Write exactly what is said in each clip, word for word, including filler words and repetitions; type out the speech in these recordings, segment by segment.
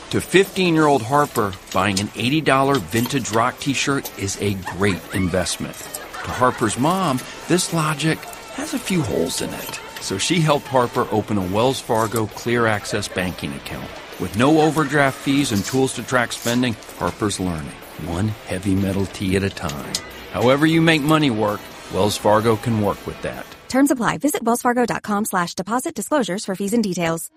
To fifteen-year-old Harper, buying an eighty dollars vintage rock t-shirt is a great investment. To Harper's mom, this logic has a few holes in it. So she helped Harper open a Wells Fargo Clear Access banking account. With no overdraft fees and tools to track spending, Harper's learning, one heavy metal tea at a time. However you make money work, Wells Fargo can work with that. Terms apply. Visit wellsfargo.com slash deposit disclosures for fees and details.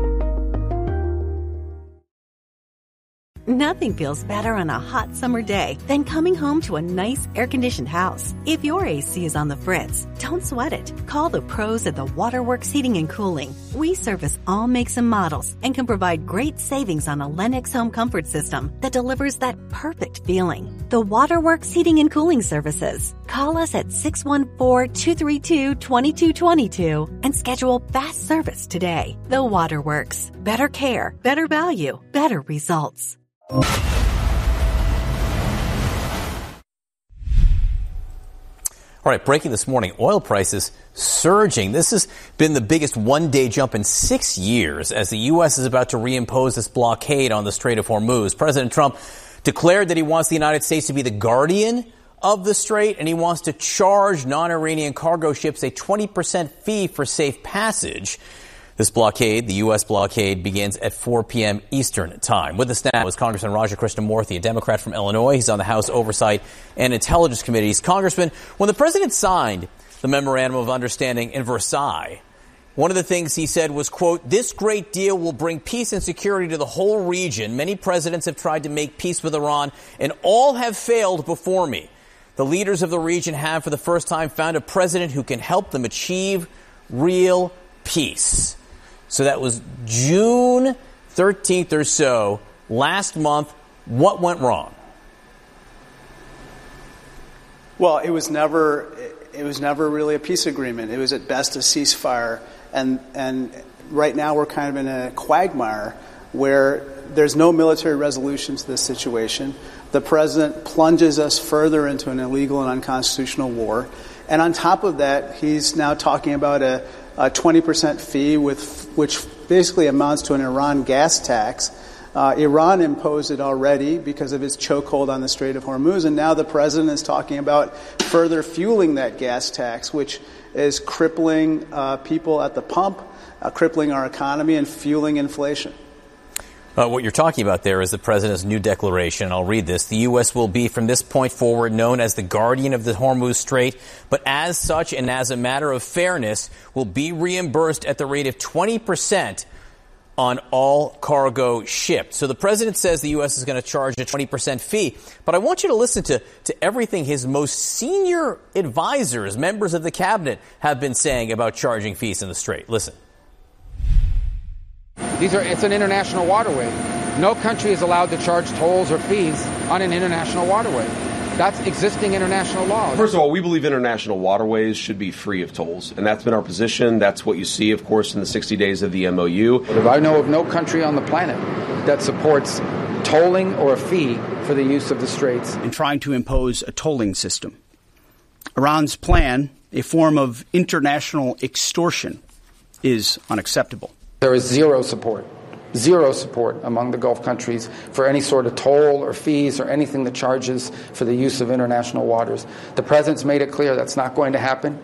Nothing feels better on a hot summer day than coming home to a nice air-conditioned house. If your A C is on the fritz, don't sweat it. Call the pros at the Waterworks Heating and Cooling. We service all makes and models and can provide great savings on a Lennox home comfort system that delivers that perfect feeling. The Waterworks Heating and Cooling Services. Call us at six one four, two three two, two two two two and schedule fast service today. The Waterworks. Better care, better value, better results. All right, breaking this morning, oil prices surging. This has been the biggest one-day jump in six years as the U S is about to reimpose this blockade on the Strait of Hormuz. President Trump declared that he wants the United States to be the guardian of the strait, and he wants to charge non-Iranian cargo ships a twenty percent fee for safe passage. This blockade, the U S blockade, begins at four p.m. Eastern time. With us now is Congressman Raja Krishnamoorthi, a Democrat from Illinois. He's on the House Oversight and Intelligence Committees. Congressman, when the president signed the Memorandum of Understanding in Versailles, one of the things he said was, quote, "This great deal will bring peace and security to the whole region. Many presidents have tried to make peace with Iran, and all have failed before me. The leaders of the region have, for the first time, found a president who can help them achieve real peace." So that was June thirteenth or so, last month. What went wrong? Well, it was never it was never really a peace agreement. It was at best a ceasefire. And and right now we're kind of in a quagmire where there's no military resolution to this situation. The president plunges us further into an illegal and unconstitutional war. And on top of that, he's now talking about a a twenty percent fee, with which basically amounts to an Iran gas tax. Uh, Iran imposed it already because of its chokehold on the Strait of Hormuz, and now the president is talking about further fueling that gas tax, which is crippling uh, people at the pump, uh, crippling our economy, and fueling inflation. Uh, what you're talking about there is the president's new declaration. I'll read this. The U S will be, from this point forward, known as the guardian of the Hormuz Strait, but as such and as a matter of fairness, will be reimbursed at the rate of twenty percent on all cargo shipped. So the president says the U S is going to charge a twenty percent fee. But I want you to listen to, to everything his most senior advisors, members of the cabinet, have been saying about charging fees in the Strait. Listen. These are, it's an international waterway. No country is allowed to charge tolls or fees on an international waterway. That's existing international law. First of all, we believe international waterways should be free of tolls, and that's been our position. That's what you see, of course, in the sixty days of the M O U. I know of no country on the planet that supports tolling or a fee for the use of the straits. In trying to impose a tolling system, Iran's plan, a form of international extortion, is unacceptable. There is zero support, zero support among the Gulf countries for any sort of toll or fees or anything that charges for the use of international waters. The president's made it clear that's not going to happen.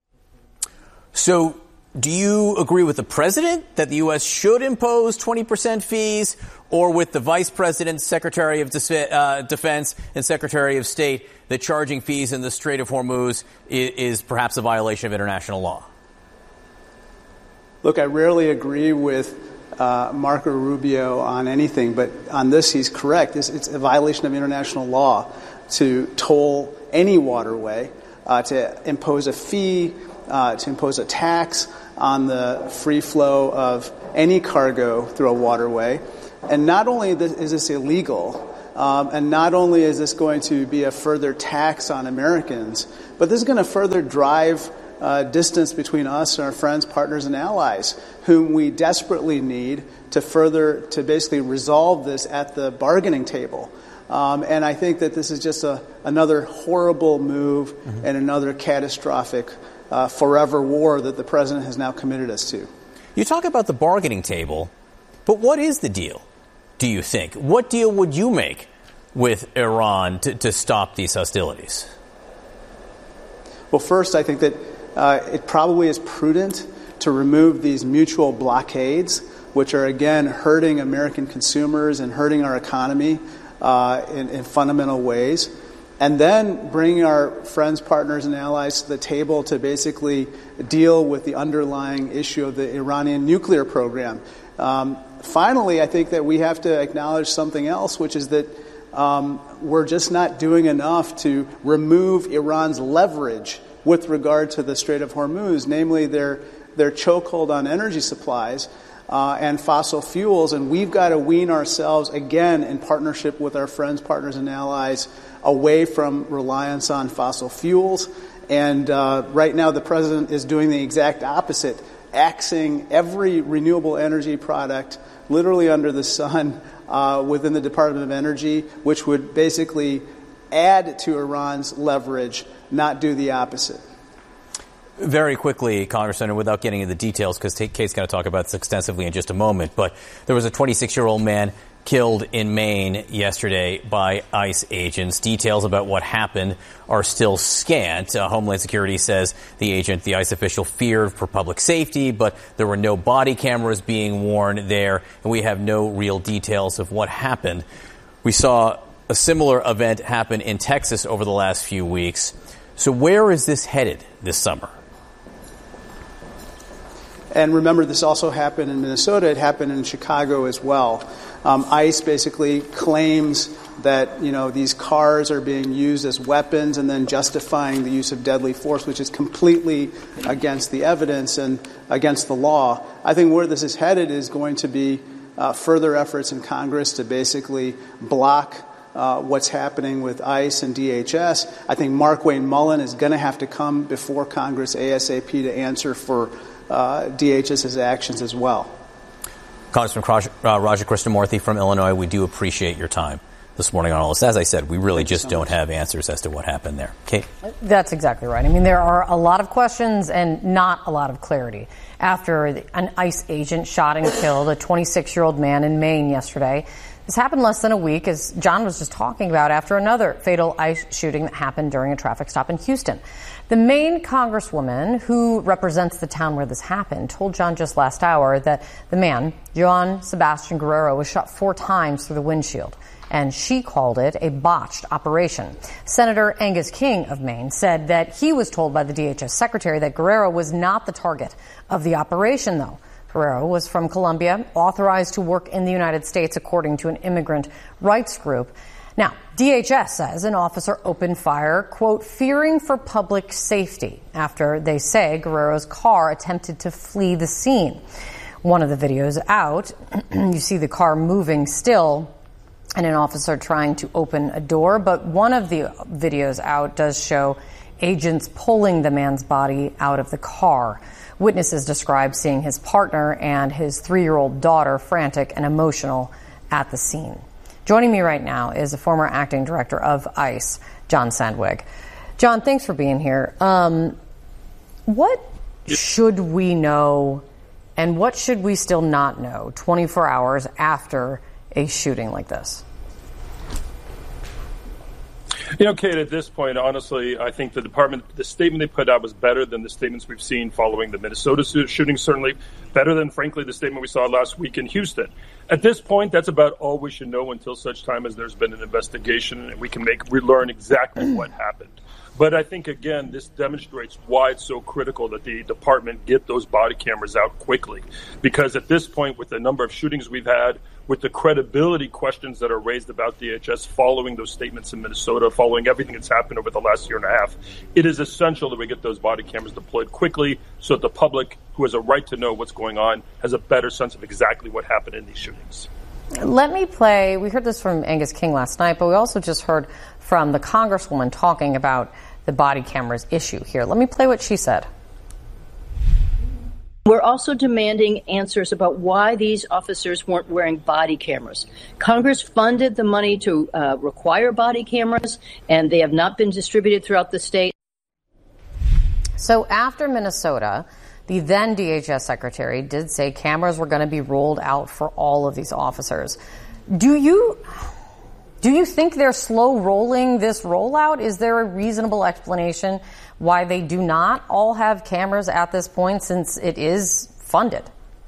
So do you agree with the president that the U S should impose twenty percent fees, or with the vice president, secretary of uh, defense and secretary of state, that charging fees in the Strait of Hormuz is, is perhaps a violation of international law? Look, I rarely agree with uh, Marco Rubio on anything, but on this he's correct. It's, it's a violation of international law to toll any waterway, uh, to impose a fee, uh, to impose a tax on the free flow of any cargo through a waterway. And not only is this illegal, um, and not only is this going to be a further tax on Americans, but this is going to further drive Uh, distance between us and our friends, partners, and allies, whom we desperately need to further, to basically resolve this at the bargaining table. Um, and I think that this is just a, another horrible move mm-hmm. and another catastrophic uh, forever war that the president has now committed us to. You talk about the bargaining table, but what is the deal? do you think? What deal would you make with Iran to, to stop these hostilities? Well, first, I think that uh, it probably is prudent to remove these mutual blockades, which are, again, hurting American consumers and hurting our economy uh, in, in fundamental ways. And then bring our friends, partners, and allies to the table to basically deal with the underlying issue of the Iranian nuclear program. Um, finally, I think that we have to acknowledge something else, which is that um, we're just not doing enough to remove Iran's leverage with regard to the Strait of Hormuz, namely their their chokehold on energy supplies uh, and fossil fuels. And we've got to wean ourselves, again, in partnership with our friends, partners, and allies, away from reliance on fossil fuels. And uh, right now the president is doing the exact opposite, axing every renewable energy product literally under the sun uh, within the Department of Energy, which would basically add to Iran's leverage, not do the opposite. Very quickly, Congressman, and without getting into the details, because Kate's going to talk about this extensively in just a moment, but there was a twenty-six-year-old man killed in Maine yesterday by ICE agents. Details about what happened are still scant. Uh, Homeland Security says the agent, the ICE official, feared for public safety, but there were no body cameras being worn there, and we have no real details of what happened. We saw a similar event happen in Texas over the last few weeks. So where is this headed this summer? And remember, this also happened in Minnesota. It happened in Chicago as well. Um, ICE basically claims that, you know, these cars are being used as weapons and then justifying the use of deadly force, which is completely against the evidence and against the law. I think where this is headed is going to be uh, further efforts in Congress to basically block uh, what's happening with ICE and D H S. I think Markwayne Mullin is going to have to come before Congress ASAP to answer for uh, D H S's actions as well. Congressman uh, Raja Krishnamoorthi from Illinois, we do appreciate your time this morning on all this. As I said, we really Thank just so don't much. have answers as to what happened there. Kate? That's exactly right. I mean, there are a lot of questions and not a lot of clarity. After an ICE agent shot and killed a twenty-six-year-old man in Maine yesterday, this happened less than a week, as John was just talking about, after another fatal ICE shooting that happened during a traffic stop in Houston. The Maine congresswoman who represents the town where this happened told John just last hour that the man, Juan Sebastian Guerrero, was shot four times through the windshield, and she called it a botched operation. Senator Angus King of Maine said that he was told by the D H S secretary that Guerrero was not the target of the operation, though. Guerrero was from Colombia, authorized to work in the United States, according to an immigrant rights group. Now, D H S says an officer opened fire, quote, fearing for public safety, after they say Guerrero's car attempted to flee the scene. One of the videos out, you see the car moving still and an officer trying to open a door, but one of the videos out does show agents pulling the man's body out of the car. Witnesses describe seeing his partner and his three-year-old daughter frantic and emotional at the scene. Joining me right now is the former acting director of ICE, John Sandwig. John, thanks for being here. Um, what should we know and what should we still not know twenty-four hours after a shooting like this? You know, Kate, at this point, honestly, I think the department, the statement they put out was better than the statements we've seen following the Minnesota shooting, certainly better than, frankly, the statement we saw last week in Houston. At this point, that's about all we should know until such time as there's been an investigation and we can make relearn exactly what happened. But I think, again, this demonstrates why it's so critical that the department get those body cameras out quickly. Because at this point, with the number of shootings we've had, with the credibility questions that are raised about D H S following those statements in Minnesota, following everything that's happened over the last year and a half, it is essential that we get those body cameras deployed quickly so that the public, who has a right to know what's going on, has a better sense of exactly what happened in these shootings. Let me play, we heard this from Angus King last night, but we also just heard from the Congresswoman talking about the body cameras issue here. Let me play what she said. We're also demanding answers about why these officers weren't wearing body cameras. Congress funded the money to uh, require body cameras, and they have not been distributed throughout the state. So after Minnesota, the then D H S secretary did say cameras were going to be rolled out for all of these officers. Do you do you think they're slow rolling this rollout? Is there a reasonable explanation why they do not all have cameras at this point, since it is funded?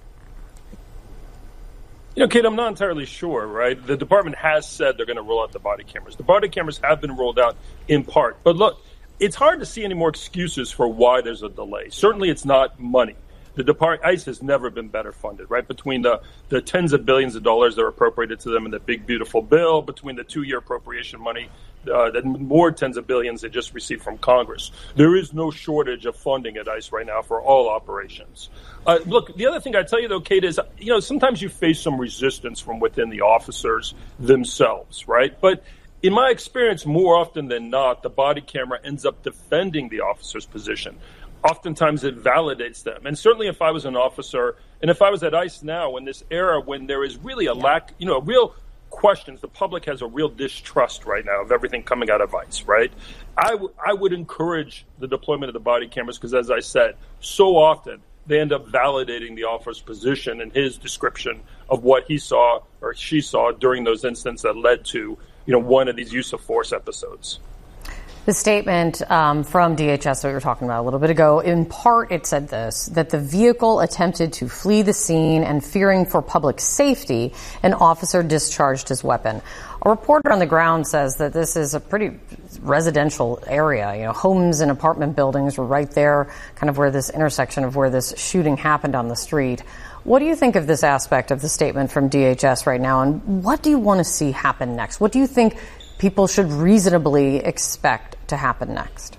You know, Kate, I'm not entirely sure, right? The department has said they're going to roll out the body cameras. The body cameras have been rolled out in part. But look, it's hard to see any more excuses for why there's a delay. Certainly it's not money. The Department, ICE has never been better funded, right? Between the, the tens of billions of dollars that are appropriated to them in the big, beautiful bill, between the two-year appropriation money, uh, the more tens of billions they just received from Congress. There is no shortage of funding at ICE right now for all operations. Uh, look, the other thing I tell you, though, Kate, is, you know, sometimes you face some resistance from within the officers themselves, right? But in my experience, more often than not, the body camera ends up defending the officer's position. Oftentimes it validates them. And certainly if I was an officer, and if I was at ICE now in this era when there is really a lack, you know, real questions, the public has a real distrust right now of everything coming out of ICE, right? I, w- I would encourage the deployment of the body cameras because, as I said, so often they end up validating the officer's position and his description of what he saw or she saw during those incidents that led to, you know, one of these use of force episodes. The statement um, from D H S that we were talking about a little bit ago, in part it said this, that the vehicle attempted to flee the scene and fearing for public safety, an officer discharged his weapon. A reporter on the ground says that this is a pretty residential area. You know, homes and apartment buildings were right there, kind of where this intersection of where this shooting happened on the street. What do you think of this aspect of the statement from D H S right now, and what do you want to see happen next? What do you think people should reasonably expect to happen next?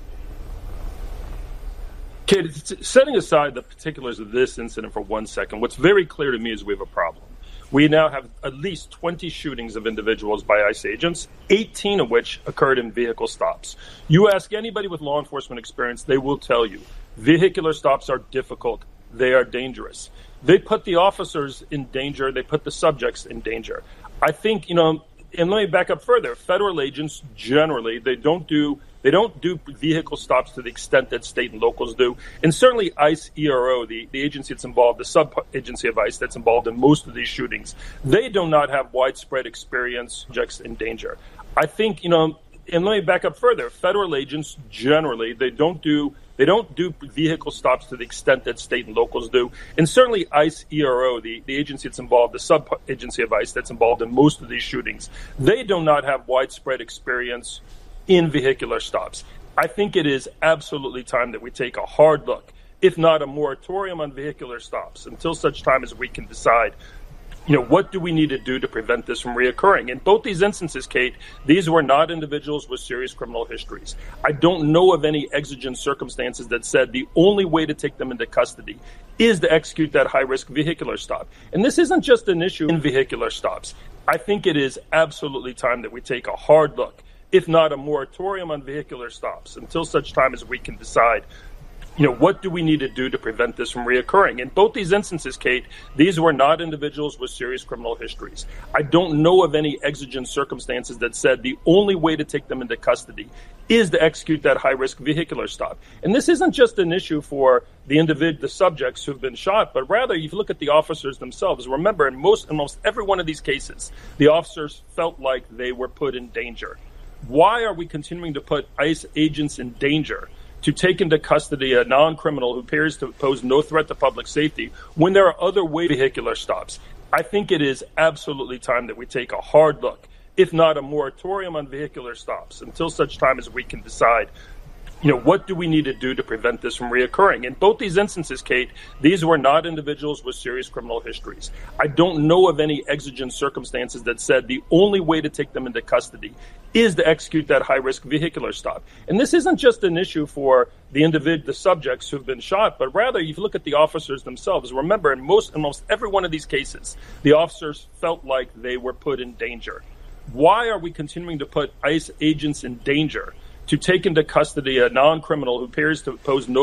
Kate, setting aside the particulars of this incident for one second, what's very clear to me is we have a problem. We now have at least twenty shootings of individuals by ICE agents, eighteen of which occurred in vehicle stops. You ask anybody with law enforcement experience, they will tell you vehicular stops are difficult. They are dangerous. They put the officers in danger. They put the subjects in danger. I think, you know, and let me back up further. Federal agents generally, they don't do they don't do vehicle stops to the extent that state and locals do. And certainly ICE E R O, the, the agency that's involved, the sub-agency of ICE that's involved in most of these shootings, they do not have widespread experience subjects in danger. I think, you know, and let me back up further. Federal agents generally, they don't do They don't do vehicle stops to the extent that state and locals do. And certainly ICE E R O, the, the agency that's involved, the sub-agency of ICE that's involved in most of these shootings, they do not have widespread experience in vehicular stops. I think it is absolutely time that we take a hard look, if not a moratorium on vehicular stops, until such time as we can decide, you know, what do we need to do to prevent this from reoccurring? In both these instances, Kate, these were not individuals with serious criminal histories. I don't know of any exigent circumstances that said the only way to take them into custody is to execute that high-risk vehicular stop. And this isn't just an issue in vehicular stops. I think it is absolutely time that we take a hard look, if not a moratorium on vehicular stops, until such time as we can decide, you know, what do we need to do to prevent this from reoccurring? In both these instances, Kate, these were not individuals with serious criminal histories. I don't know of any exigent circumstances that said the only way to take them into custody is to execute that high-risk vehicular stop. And this isn't just an issue for the individ, the subjects who've been shot, but rather you look at the officers themselves. Remember, in most, in most every one of these cases, the officers felt like they were put in danger. Why are we continuing to put ICE agents in danger to take into custody a non-criminal who appears to pose no threat to public safety when there are other way vehicular stops? I think it is absolutely time that we take a hard look, if not a moratorium on vehicular stops, until such time as we can decide, you know, what do we need to do to prevent this from reoccurring? In both these instances, Kate, these were not individuals with serious criminal histories. I don't know of any exigent circumstances that said the only way to take them into custody is to execute that high-risk vehicular stop. And this isn't just an issue for the individ, the subjects who've been shot, but rather you look at the officers themselves. Remember, in most, in most every one of these cases, the officers felt like they were put in danger. Why are we continuing to put ICE agents in danger to take into custody a non-criminal who appears to pose no